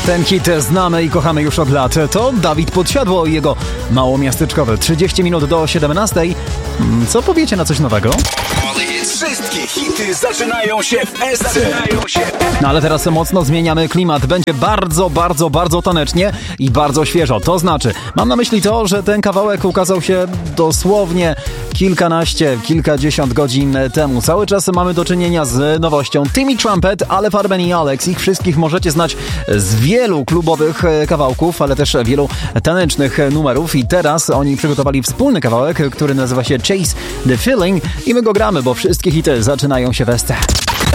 Ten hit znamy i kochamy już od lat. To Dawid Podsiadło i jego małomiasteczkowe 30 minut do 17. Co powiecie na coś nowego? Wszystkie hity zaczynają się w SC. No ale teraz mocno zmieniamy klimat. Będzie bardzo tanecznie i bardzo świeżo. To znaczy, mam na myśli to, że ten kawałek ukazał się dosłownie kilkadziesiąt godzin temu. Cały czas mamy do czynienia z nowością. Timmy Trumpet, Ale Farben i Alex. Ich wszystkich możecie znać z wielu klubowych kawałków, ale też wielu tanecznych numerów. I teraz oni przygotowali wspólny kawałek, który nazywa się Chase the Feeling i my go gramy, bo wszystkie hity zaczynają się w SC.